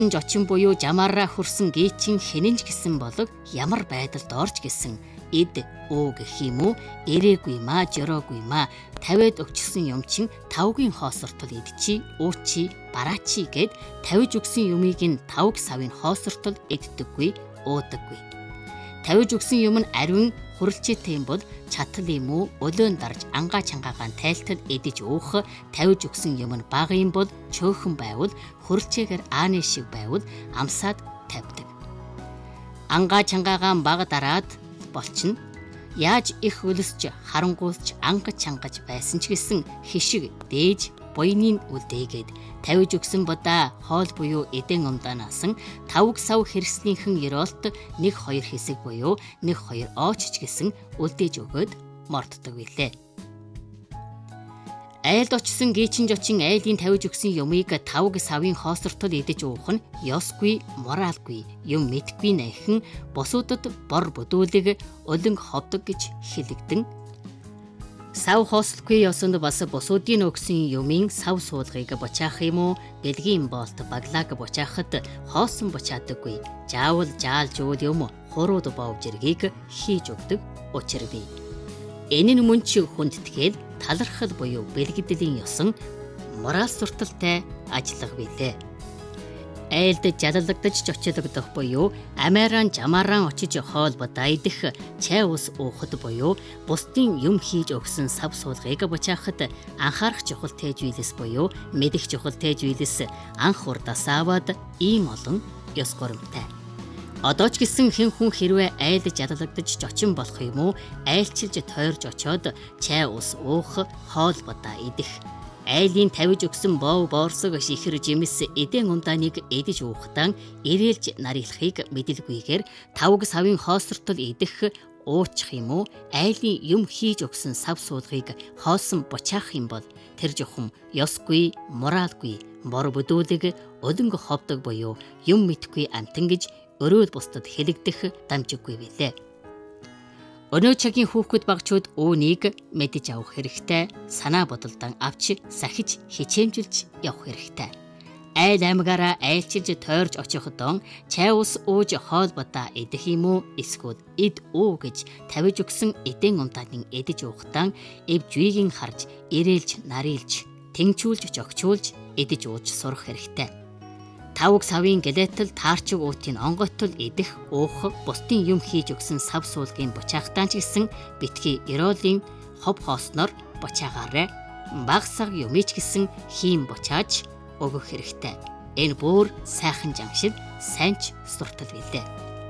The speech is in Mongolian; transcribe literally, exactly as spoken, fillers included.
Жочин буюу жамаараа хүрсэн гээчин хэнэнж гисэн болог ямар байдалд орж гисэн эд өө гэх юм уу ирээгүй маа жороогүй маа тавиад өгчсөн юм чин тавгийн хоосортол идчи уучи бараачи гэд тавиж өгсөн юмыг нь тавг савын хоосортол иддэггүй уудаггүй. Тавиж өгсөн юм нь ариун хуралчээтэй юм бол чатал юм уу өлөөн дарж ангаа чангаагаан тайлтал идэж уух, тавиж өгсөн юм нь бага юм бол чөөхөн байвал хуралчээгээр ааны шиг байвал амсаад тавьдаг. Ангаа чангаагаан бага дараад болчихно. Яаж их өлсч харангуйлч анга чангаж байсан ч гэсэн хишиг дээж буйнын үлдээгээд тавиж өгсөн бодаа хоол буюу эдэн умдаанаас тавг сав хэрэгслийнхэн ёроолт нэг хоёр хэсэг буюу нэг хоёр оочч гэсэн үлдээж өгөөд морддог билээ. Айлд очсон гээчин жочин айлын тавиж өгсөн юмыг тавг савын хоосортол идэж уух нь ёсгүй, моралгүй, юм мэдгүй найхан бусуудад бор бүдүүлэг өлөнг ховдог гэж хэлэгдэн. Сав хоослохгүй ёсонд бас бусуудын өгсөн юмын сав суулгыг бочаах юм уу бэлгийн болт баглааг бочаахад хоосон бочаадаггүй. Заавал заалж уул юм хурууд бов жиргийг хийж өгдөг учир бий. Энэ нь мөн ч хүндтгэл талархал буюу бэлгэдэлийн ёсон морал сурталтай ажиллах билээ. Айлд жаллагдаж чочлогдох буюу амааран жамааран очиж хоол бодаа идэх, чай ус уухад буюу бусдын юм хийж өгсөн сав суулгыг бочаахад анхаарах чухалтай зүйлс буюу мэдэх чухалтай зүйлс анх урдаас аваад ийм олон ёс горимтай. Одоо ч гэсэн хэн хүн хэрвээ айлд жаллагдаж жочин болох юм уу айлчилж тойрж очоод чай ус уух, хоол бодаа идэх, айлын тавиж өгсөн бов боорсог шихэр жимс эдэн ундааныг эдэж уухтан ирээлж нарилахыг мэдэлгүйгээр тавг савын хоосортол идэх, уучих юм уу айлын юм хийж өгсөн сав суулгыг хоосон бочаах юм бол тэр жохом ёсгүй, моралгүй, бор бүдүүлэг өлөнг ховдог буюу юм мэдхгүй амтан гэж өрөөл бусдад хэлэгдэх дамжиггүй билээ. Өнөө цагийн хүүхэд багчууд үүнийг мэдэж авах хэрэгтэй, санаа бодолдон авч сахиж хичээмжилж явах хэрэгтэй. Айл аймагаараа айлчилж тойрж очихдон чай ус ууж хоол бодаа идэх юм уу эсвэл ид уу гэж тавиж өгсөн эдэн умдааныг эдэж уухтан эв жүйгийн харж ирээлж нарилж тэнгчүүлж жогчуулж эдэж ууж сурах хэрэгтэй. Тавг савын гэлэтэл таарчиг уутын онгойтол идэх, уух, бусдын юм хийж өгсөн сав суулгын бочаахтаа ч гэсэн битгий эроолийн хов хоосноор бочаагаарай. Багсаг юмич гэсэн хийм бочааж өгөх хэрэгтэй. Энэ бүр сайхан жамшил, сайнч суртал билээ.